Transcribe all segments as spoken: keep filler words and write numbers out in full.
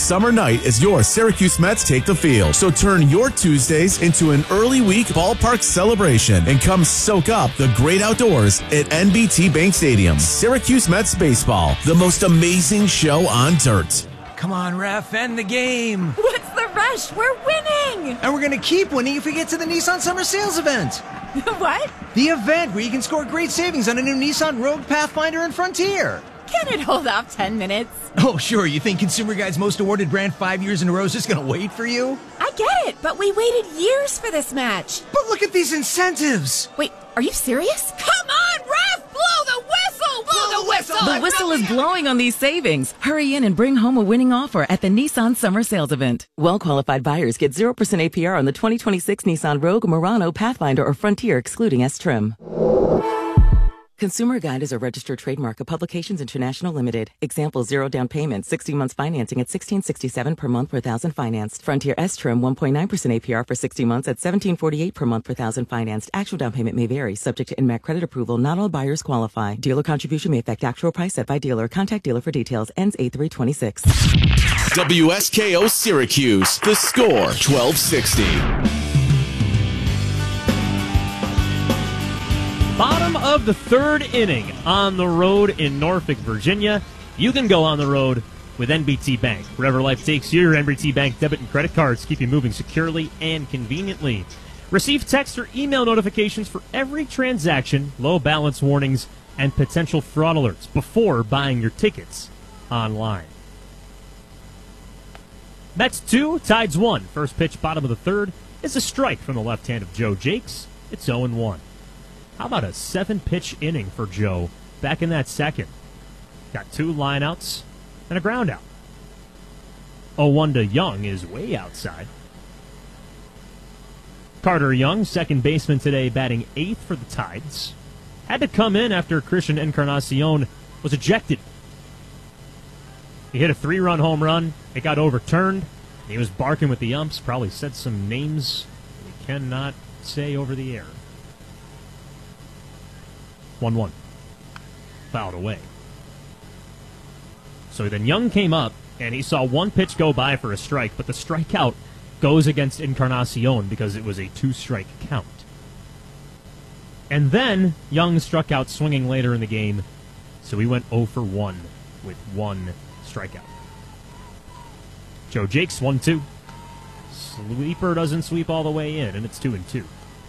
summer night as your Syracuse Mets take the field. So turn your Tuesdays into an early week ballpark celebration and come soak up the great outdoors at N B T Bank Stadium. Syracuse Mets baseball, the most amazing show on dirt. Come on, ref, end the game. What's the rush? We're winning. And we're going to keep winning if we get to the Nissan Summer Sales event. What? The event where you can score great savings on a new Nissan Rogue, Pathfinder, and Frontier. Can it hold off ten minutes? Oh, sure. You think Consumer Guide's most awarded brand five years in a row is just going to wait for you? I get it, but we waited years for this match. But look at these incentives. Wait, are you serious? Come on, ref! Blow the whistle! Blow, Blow the whistle! The whistle is blowing on these savings. Hurry in and bring home a winning offer at the Nissan Summer Sales Event. Well-qualified buyers get zero percent A P R on the twenty twenty-six Nissan Rogue, Murano, Pathfinder, or Frontier, excluding S-Trim. Consumer Guide is a registered trademark of Publications International Limited. Example, zero down payment, sixty months financing at sixteen sixty-seven per month per thousand financed. Frontier S-Trim, one point nine percent A P R for sixty months at seventeen forty-eight per month per thousand financed. Actual down payment may vary, subject to N M A C credit approval. Not all buyers qualify. Dealer contribution may affect actual price set by dealer. Contact dealer for details. Ends eight three twenty-six. W S K O Syracuse, the score, twelve sixty. Bottom of the third inning on the road in Norfolk, Virginia. You can go on the road with N B T Bank. Wherever life takes you, your N B T Bank debit and credit cards keep you moving securely and conveniently. Receive text or email notifications for every transaction, low balance warnings, and potential fraud alerts before buying your tickets online. Mets two, Tides one. First pitch, bottom of the third, is a strike from the left hand of Joe Jakes. It's oh and one. How about a seven-pitch inning for Joe back in that second? Got two lineouts and a ground out. oh one to Young is way outside. Carter Young, second baseman today, batting eighth for the Tides. Had to come in after Christian Encarnacion was ejected. He hit a three-run home run. It got overturned. He was barking with the umps, probably said some names we cannot say over the air. one one. Fouled away. So then Young came up, and he saw one pitch go by for a strike, but the strikeout goes against Encarnacion because it was a two-strike count. And then Young struck out swinging later in the game, so he went oh for one with one strikeout. Joe Jakes, one two. Sweeper doesn't sweep all the way in, and it's two and two.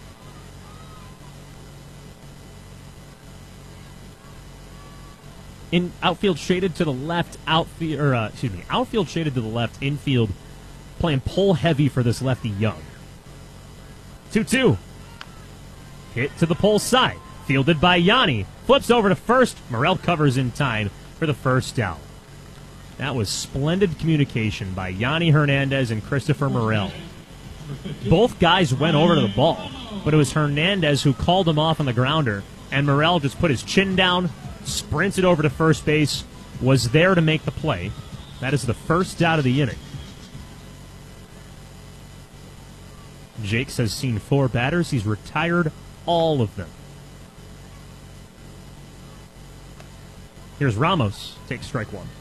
In outfield shaded to the left, outfield or uh, excuse me, outfield shaded to the left, infield playing pull heavy for this lefty Young. two two. Hit to the pole side. Fielded by Yanni. Flips over to first. Morel covers in time for the first out. That was splendid communication by Yanni Hernandez and Christopher Morel. Both guys went over to the ball, but it was Hernandez who called him off on the grounder, and Morel just put his chin down, sprinted over to first base, was there to make the play. That is the first out of the inning. Jakes has seen four batters. He's retired all of them. Here's Ramos. Takes strike one.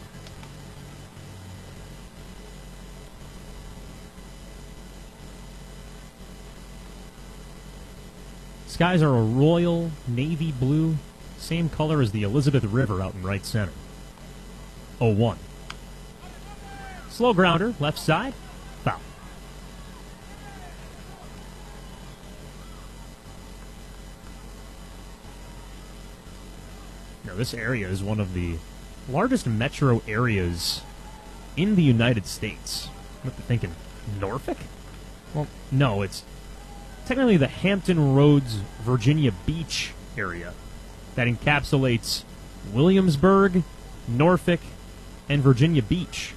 Skies are a royal navy blue, same color as the Elizabeth River out in right center. oh one. Slow grounder, left side, foul. Now, this area is one of the largest metro areas in the United States. What are thinking? Norfolk? Well, no, it's technically the Hampton Roads, Virginia Beach area that encapsulates Williamsburg, Norfolk, and Virginia Beach.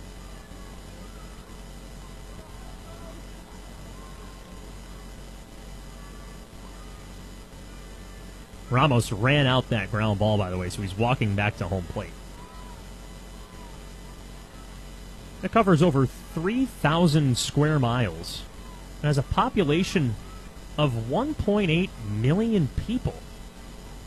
Ramos ran out that ground ball, by the way, so he's walking back to home plate. It covers over three thousand square miles and has a population of one point eight million people.